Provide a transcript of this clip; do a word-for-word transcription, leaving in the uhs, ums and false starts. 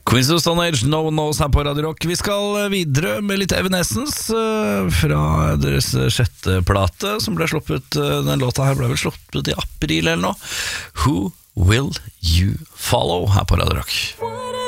Queens of Stone Age, No One Knows her på Radio Rock. Vi skal videre med litt Evanescence uh, fra deres sjette plate, som ble sluppet, uh, den låta her ble vel sluppet i april eller noe. Who Will You Follow her på Radio Rock.